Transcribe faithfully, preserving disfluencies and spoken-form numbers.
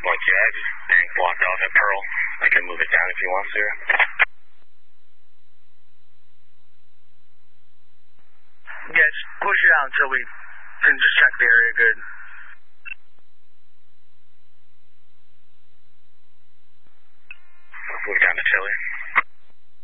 Like, yeah, just dang blocked off at Pearl. I can move it down if you want, sir. Yeah, just push it out until we can just check the area good.